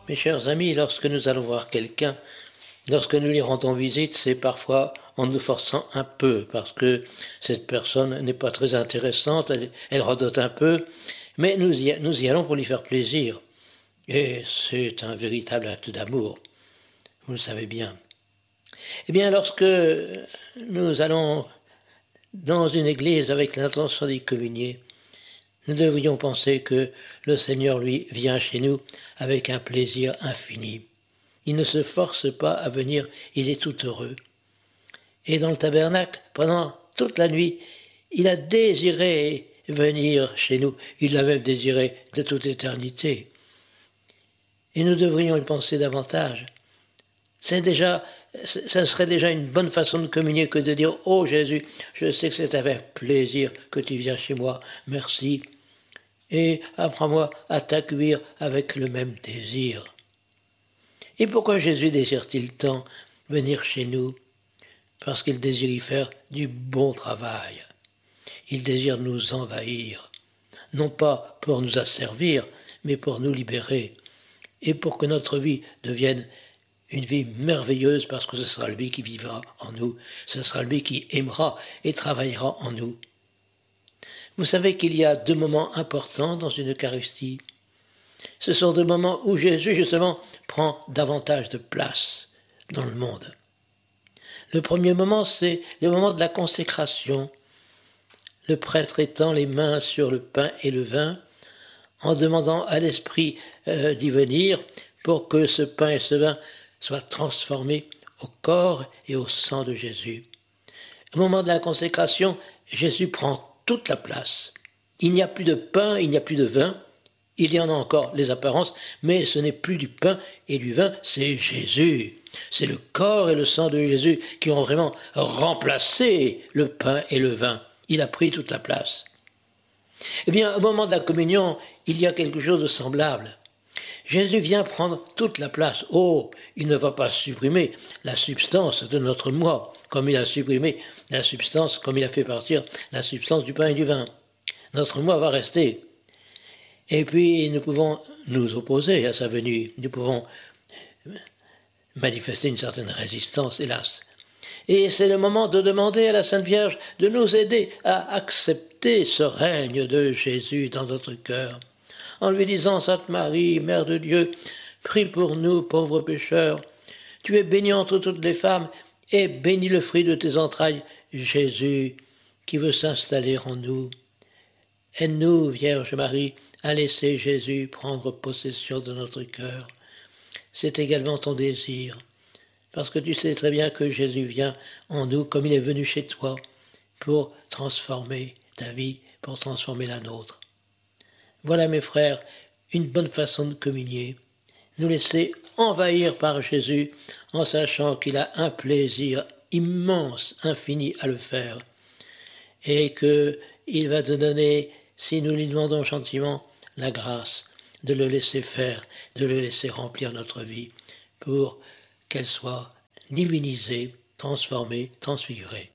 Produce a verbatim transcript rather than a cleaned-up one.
Mes chers amis, lorsque nous allons voir quelqu'un, lorsque nous lui rendons visite, c'est parfois en nous forçant un peu, parce que cette personne n'est pas très intéressante, elle, elle radote un peu, mais nous y, nous y allons pour lui faire plaisir. Et c'est un véritable acte d'amour, vous le savez bien. Eh bien, lorsque nous allons dans une église avec l'intention d'y communier, nous devrions penser que le Seigneur, lui, vient chez nous avec un plaisir infini. Il ne se force pas à venir, il est tout heureux. Et dans le tabernacle, pendant toute la nuit, il a désiré venir chez nous. Il l'a même désiré de toute éternité. Et nous devrions y penser davantage. C'est déjà, ça serait déjà une bonne façon de communier que de dire « Oh Jésus, je sais que c'est avec plaisir que tu viens chez moi, merci. Et apprends-moi à t'accueillir avec le même désir. » Et pourquoi Jésus désire-t-il tant venir chez nous ? Parce qu'il désire y faire du bon travail. Il désire nous envahir, non pas pour nous asservir, mais pour nous libérer, et pour que notre vie devienne une vie merveilleuse, parce que ce sera lui qui vivra en nous, ce sera lui qui aimera et travaillera en nous. Vous savez qu'il y a deux moments importants dans une Eucharistie. Ce sont des moments où Jésus, justement, prend davantage de place dans le monde. Le premier moment, c'est le moment de la consécration. Le prêtre étend les mains sur le pain et le vin, en demandant à l'Esprit euh, d'y venir pour que ce pain et ce vin soient transformés au corps et au sang de Jésus. Au moment de la consécration, Jésus prend toute la place. Il n'y a plus de pain, il n'y a plus de vin. Il y en a encore les apparences, mais ce n'est plus du pain et du vin, c'est Jésus. C'est le corps et le sang de Jésus qui ont vraiment remplacé le pain et le vin. Il a pris toute la place. Eh bien, au moment de la communion, il y a quelque chose de semblable. Jésus vient prendre toute la place. Oh, il ne va pas supprimer la substance de notre moi, comme il a supprimé la substance, comme il a fait partir la substance du pain et du vin. Notre moi va rester. Et puis, nous pouvons nous opposer à sa venue. Nous pouvons manifester une certaine résistance, hélas. Et c'est le moment de demander à la Sainte Vierge de nous aider à accepter ce règne de Jésus dans notre cœur. En lui disant « Sainte Marie, Mère de Dieu, prie pour nous, pauvres pécheurs. Tu es bénie entre toutes les femmes, et béni le fruit de tes entrailles, Jésus, qui veut s'installer en nous. Aide-nous, Vierge Marie, à laisser Jésus prendre possession de notre cœur. C'est également ton désir, parce que tu sais très bien que Jésus vient en nous comme il est venu chez toi pour transformer ta vie, pour transformer la nôtre. Voilà, mes frères, une bonne façon de communier. Nous laisser envahir par Jésus en sachant qu'il a un plaisir immense, infini à le faire, et qu'il va te donner, si nous lui demandons gentiment, la grâce de le laisser faire, de le laisser remplir notre vie pour qu'elle soit divinisée, transformée, transfigurée.